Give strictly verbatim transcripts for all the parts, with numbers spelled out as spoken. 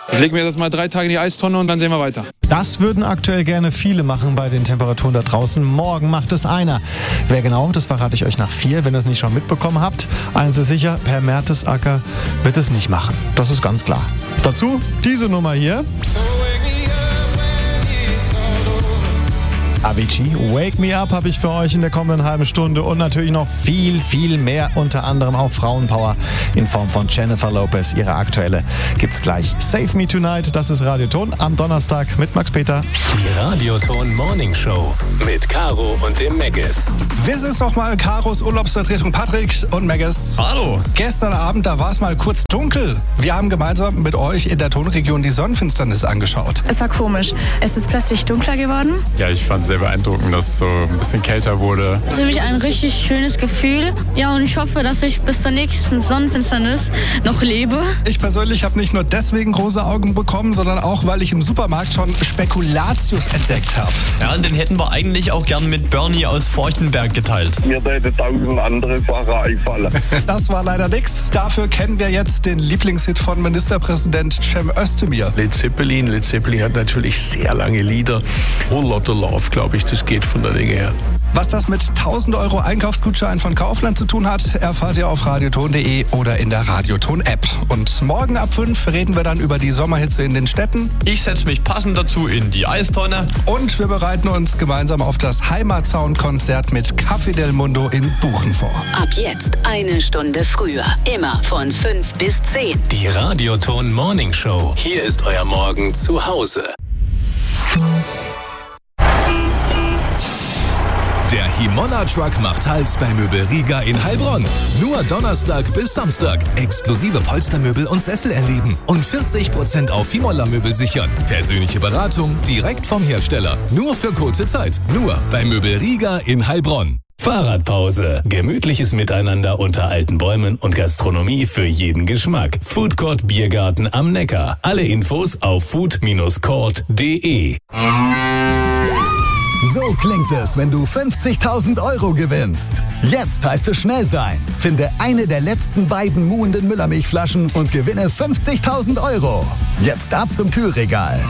Ich lege mir das mal drei Tage in die Eistonne und dann sehen wir weiter. Das würden aktuell gerne viele machen bei den Temperaturen da draußen. Morgen macht es einer. Wer genau, das verrate ich euch nach vier, wenn ihr es nicht schon mitbekommen habt. Eins ist sicher, Per Mertesacker wird es nicht machen. Das ist ganz klar. Dazu diese Nummer hier. Avicii, Wake Me Up habe ich für euch in der kommenden halben Stunde und natürlich noch viel, viel mehr, unter anderem auch Frauenpower in Form von Jennifer Lopez. Ihre aktuelle gibt's gleich. Save Me Tonight, das ist Radioton am Donnerstag mit Max Peter. Die Radioton Morning Show mit Caro und dem Megas. Wir sind nochmal Caros Urlaubsvertretung Patrick und Megas. Hallo. Gestern Abend, da war es mal kurz dunkel. Wir haben gemeinsam mit euch in der Tonregion die Sonnenfinsternis angeschaut. Es war komisch. Es ist plötzlich dunkler geworden. Ja, ich fand es sehr beeindruckend, dass es so ein bisschen kälter wurde. Für mich ein richtig schönes Gefühl. Ja, und ich hoffe, dass ich bis zur nächsten Sonnenfinsternis noch lebe. Ich persönlich habe nicht nur deswegen große Augen bekommen, sondern auch, weil ich im Supermarkt schon Spekulatius entdeckt habe. Ja, und den hätten wir eigentlich auch gern mit Bernie aus Forchtenberg geteilt. Mir hätte tausend andere Sachen einfallen. Das war leider nichts. Dafür kennen wir jetzt den Lieblingshit von Ministerpräsident Cem Özdemir. Led Zeppelin. Led Zeppelin hat natürlich sehr lange Lieder. Whole Lotta Love, glaube ich, das geht von der Länge her. Was das mit tausend Euro Einkaufsgutschein von Kaufland zu tun hat, erfahrt ihr auf radioton punkt de oder in der Radioton-App. Und morgen ab fünf reden wir dann über die Sommerhitze in den Städten. Ich setze mich passend dazu in die Eistonne. Und wir bereiten uns gemeinsam auf das Heimatsound-Konzert mit Café del Mundo in Buchen vor. Ab jetzt eine Stunde früher. Immer von fünf bis zehn. Die Radioton Morning Show. Hier ist euer Morgen zu Hause. Der Himolla-Truck macht Halt bei Möbel Riga in Heilbronn. Nur Donnerstag bis Samstag. Exklusive Polstermöbel und Sessel erleben. Und vierzig Prozent auf Himolla-Möbel sichern. Persönliche Beratung direkt vom Hersteller. Nur für kurze Zeit. Nur bei Möbel Riga in Heilbronn. Fahrradpause. Gemütliches Miteinander unter alten Bäumen und Gastronomie für jeden Geschmack. Foodcourt Biergarten am Neckar. Alle Infos auf food Bindestrich court punkt de. So klingt es, wenn du fünfzigtausend Euro gewinnst. Jetzt heißt es schnell sein. Finde eine der letzten beiden muhenden Müllermilchflaschen und gewinne fünfzigtausend Euro. Jetzt ab zum Kühlregal.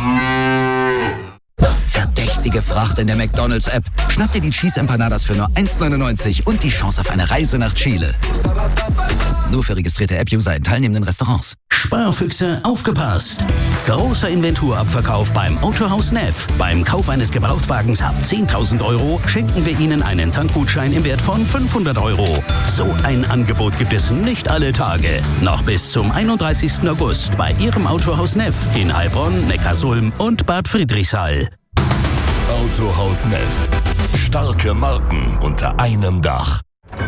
Verdächtige Fracht in der McDonald's-App. Schnapp dir die Cheese Empanadas für nur eins neunundneunzig und die Chance auf eine Reise nach Chile. Nur für registrierte App-User in teilnehmenden Restaurants. Sparfüchse, aufgepasst! Großer Inventurabverkauf beim Autohaus Neff. Beim Kauf eines Gebrauchtwagens ab zehntausend Euro schenken wir Ihnen einen Tankgutschein im Wert von fünfhundert Euro. So ein Angebot gibt es nicht alle Tage. Noch bis zum einunddreißigsten August bei Ihrem Autohaus Neff in Heilbronn, Neckarsulm und Bad Friedrichshall. Autohaus Neff. Starke Marken unter einem Dach.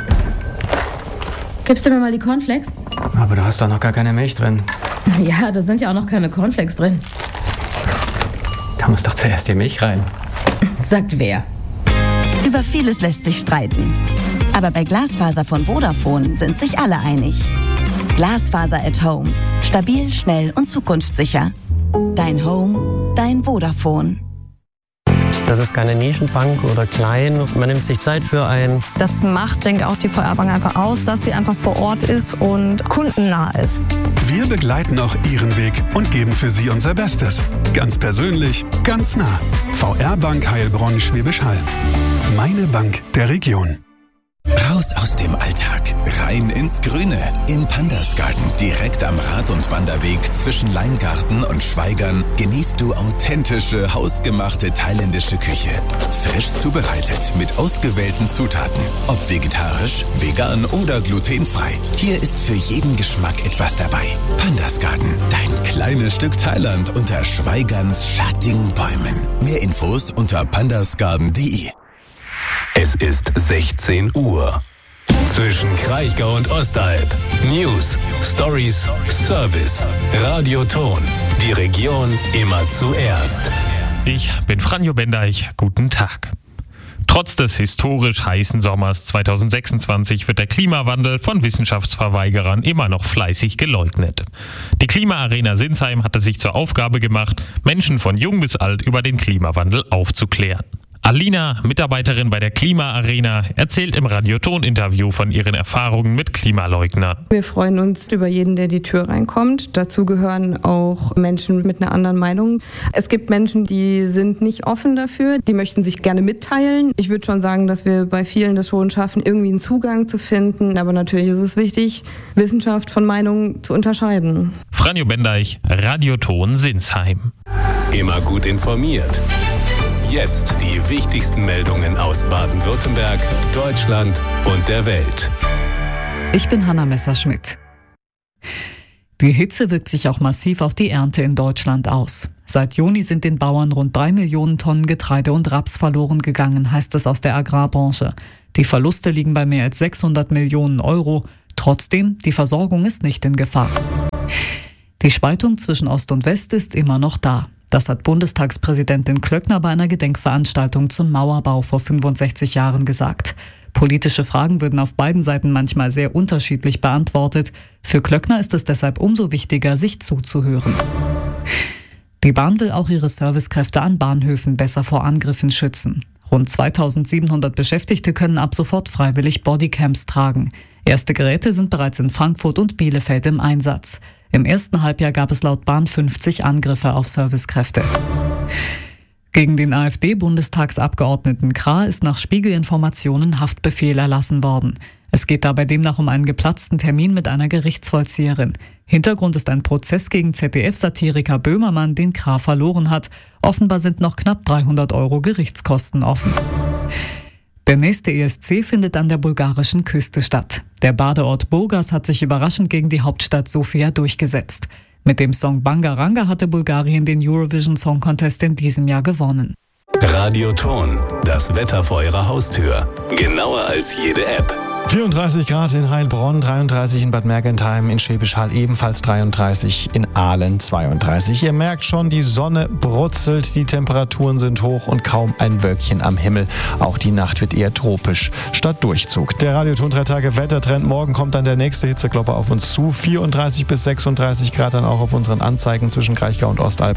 Gibst du mir mal die Cornflakes? Aber du hast doch noch gar keine Milch drin. Ja, da sind ja auch noch keine Cornflakes drin. Da muss doch zuerst die Milch rein. Sagt wer? Über vieles lässt sich streiten. Aber bei Glasfaser von Vodafone sind sich alle einig. Glasfaser at Home. Stabil, schnell und zukunftssicher. Dein Home, dein Vodafone. Das ist keine Nischenbank oder klein. Man nimmt sich Zeit für ein. Das macht, denke ich, auch die V R Bank einfach aus, dass sie einfach vor Ort ist und kundennah ist. Wir begleiten auch Ihren Weg und geben für Sie unser Bestes. Ganz persönlich, ganz nah. V R Bank Heilbronn-Schwäbisch Hall. Meine Bank der Region. Raus aus dem Alltag, rein ins Grüne. Im Pandas Garten, direkt am Rad- und Wanderweg zwischen Leingarten und Schweigern, genießt du authentische, hausgemachte thailändische Küche. Frisch zubereitet, mit ausgewählten Zutaten. Ob vegetarisch, vegan oder glutenfrei. Hier ist für jeden Geschmack etwas dabei. Pandas Garten, dein kleines Stück Thailand unter Schweigerns schattigen Bäumen. Mehr Infos unter pandasgarden punkt de. Es ist sechzehn Uhr. Zwischen Kraichgau und Ostalb. News, Stories, Service. Radioton. Die Region immer zuerst. Ich bin Franjo Bendeich. Guten Tag. Trotz des historisch heißen Sommers zweitausendsechsundzwanzig wird der Klimawandel von Wissenschaftsverweigerern immer noch fleißig geleugnet. Die Klimaarena Sinsheim hatte sich zur Aufgabe gemacht, Menschen von jung bis alt über den Klimawandel aufzuklären. Alina, Mitarbeiterin bei der Klima-Arena, erzählt im Radioton-Interview von ihren Erfahrungen mit Klimaleugnern. Wir freuen uns über jeden, der die Tür reinkommt. Dazu gehören auch Menschen mit einer anderen Meinung. Es gibt Menschen, die sind nicht offen dafür, die möchten sich gerne mitteilen. Ich würde schon sagen, dass wir bei vielen das schon schaffen, irgendwie einen Zugang zu finden. Aber natürlich ist es wichtig, Wissenschaft von Meinung zu unterscheiden. Franjo Bendeich, Radioton Sinsheim. Immer gut informiert. Jetzt die wichtigsten Meldungen aus Baden-Württemberg, Deutschland und der Welt. Ich bin Hanna Messerschmidt. Die Hitze wirkt sich auch massiv auf die Ernte in Deutschland aus. Seit Juni sind den Bauern rund drei Millionen Tonnen Getreide und Raps verloren gegangen, heißt es aus der Agrarbranche. Die Verluste liegen bei mehr als sechshundert Millionen Euro. Trotzdem, die Versorgung ist nicht in Gefahr. Die Spaltung zwischen Ost und West ist immer noch da. Das hat Bundestagspräsidentin Klöckner bei einer Gedenkveranstaltung zum Mauerbau vor fünfundsechzig Jahren gesagt. Politische Fragen würden auf beiden Seiten manchmal sehr unterschiedlich beantwortet. Für Klöckner ist es deshalb umso wichtiger, sich zuzuhören. Die Bahn will auch ihre Servicekräfte an Bahnhöfen besser vor Angriffen schützen. Rund zweitausendsiebenhundert Beschäftigte können ab sofort freiwillig Bodycams tragen. Erste Geräte sind bereits in Frankfurt und Bielefeld im Einsatz. Im ersten Halbjahr gab es laut Bahn fünfzig Angriffe auf Servicekräfte. Gegen den AfD-Bundestagsabgeordneten Krah ist nach Spiegel-Informationen Haftbefehl erlassen worden. Es geht dabei demnach um einen geplatzten Termin mit einer Gerichtsvollzieherin. Hintergrund ist ein Prozess gegen Z D F-Satiriker Böhmermann, den Krah verloren hat. Offenbar sind noch knapp dreihundert Euro Gerichtskosten offen. Der nächste E S C findet an der bulgarischen Küste statt. Der Badeort Burgas hat sich überraschend gegen die Hauptstadt Sofia durchgesetzt. Mit dem Song Bangaranga hatte Bulgarien den Eurovision Song Contest in diesem Jahr gewonnen. Radioton, das Wetter vor Ihrer Haustür. Genauer als jede App. vierunddreißig Grad in Heilbronn, dreiunddreißig in Bad Mergentheim, in Schwäbisch Hall ebenfalls dreiunddreißig, in Aalen zweiunddreißig. Ihr merkt schon, die Sonne brutzelt, die Temperaturen sind hoch und kaum ein Wölkchen am Himmel. Auch die Nacht wird eher tropisch statt Durchzug. Der Radioton drei Tage Wettertrend. Morgen kommt dann der nächste Hitzeklopper auf uns zu. vierunddreißig bis sechsunddreißig Grad dann auch auf unseren Anzeigen zwischen Kraichgau und Ostalb.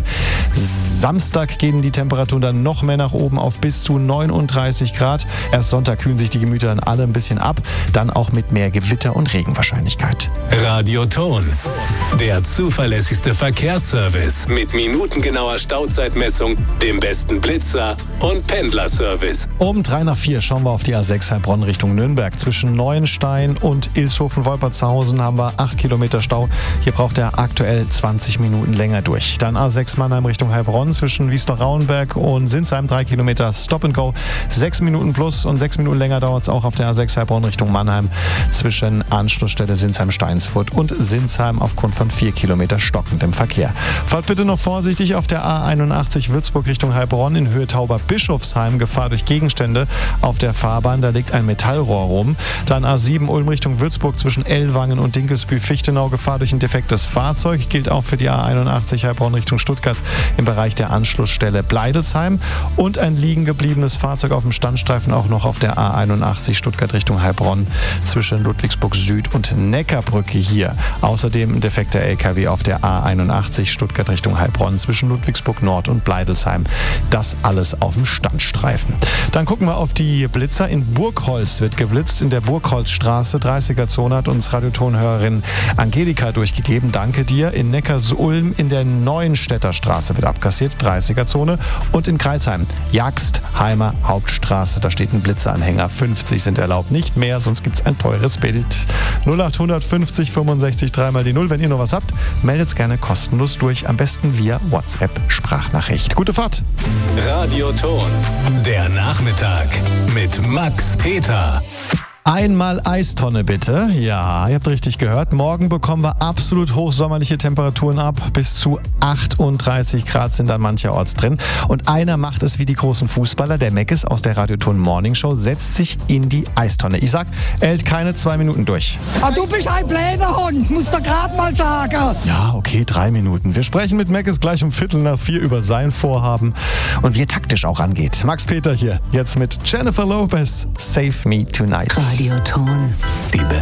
Samstag gehen die Temperaturen dann noch mehr nach oben auf bis zu neununddreißig Grad. Erst Sonntag kühlen sich die Gemüter dann alle ein bisschen ab. Dann auch mit mehr Gewitter und Regenwahrscheinlichkeit. Radioton, der zuverlässigste Verkehrsservice mit minutengenauer Stauzeitmessung, dem besten Blitzer und Pendlerservice. Um drei nach vier schauen wir auf die A sechs Heilbronn Richtung Nürnberg. Zwischen Neuenstein und Ilshofen-Wolpertshausen haben wir acht Kilometer Stau. Hier braucht er aktuell zwanzig Minuten länger durch. Dann A sechs Mannheim Richtung Heilbronn zwischen Wiesloch-Rauenberg und Sinsheim drei Kilometer Stop and Go. sechs Minuten plus und sechs Minuten länger dauert es auch auf der A sechs Heilbronn Richtung Mannheim zwischen Anschlussstelle Sinsheim-Steinsfurt und Sinsheim aufgrund von vier Kilometer stockendem Verkehr. Fahrt bitte noch vorsichtig auf der A einundachtzig Würzburg Richtung Heilbronn in Höhe Tauber-Bischofsheim. Gefahr durch Gegenstände auf der Fahrbahn, da liegt ein Metallrohr rum. Dann A sieben Ulm Richtung Würzburg zwischen Ellwangen und Dinkelsbühl-Fichtenau. Gefahr durch ein defektes Fahrzeug. Gilt auch für die A einundachtzig Heilbronn Richtung Stuttgart im Bereich der Anschlussstelle Bleidelsheim. Und ein liegen gebliebenes Fahrzeug auf dem Standstreifen auch noch auf der A einundachtzig Stuttgart Richtung Heilbronn zwischen Ludwigsburg Süd und Neckarbrücke hier. Außerdem ein defekter L K W auf der A einundachtzig Stuttgart Richtung Heilbronn zwischen Ludwigsburg Nord und Bleidelsheim. Das alles auf dem Standstreifen. Dann gucken wir auf die Blitzer. In Burgholz wird geblitzt. In der Burgholzstraße, dreißiger Zone, hat uns Radiotonhörerin Angelika durchgegeben. Danke dir. In Neckarsulm in der Neuenstädter Straße wird abkassiert, dreißiger Zone. Und in Kreilsheim, Jagstheimer Hauptstraße, da steht ein Blitzeranhänger. fünfzig sind erlaubt, nicht mehr, sonst gibt es ein teures Bild. null acht fünfzig fünfundsechzig dreimal die null. Wenn ihr noch was habt, meldet es gerne kostenlos durch. Am besten via WhatsApp-Sprachnachricht. Gute Fahrt! Radioton, der Nachmittag mit Max Peter. Einmal Eistonne bitte. Ja, ihr habt richtig gehört. Morgen bekommen wir absolut hochsommerliche Temperaturen ab. Bis zu achtunddreißig Grad sind dann mancherorts drin. Und einer macht es wie die großen Fußballer. Der Meckes aus der Radioton Morning Show setzt sich in die Eistonne. Ich sag, er hält keine zwei Minuten durch. Ah, du bist ein Plänerhund, musst du gerade mal sagen. Ja, okay, drei Minuten. Wir sprechen mit Meckes gleich um Viertel nach vier über sein Vorhaben und wie er taktisch auch angeht. Max Peter hier, jetzt mit Jennifer Lopez, Save Me Tonight. Radioton. Die beste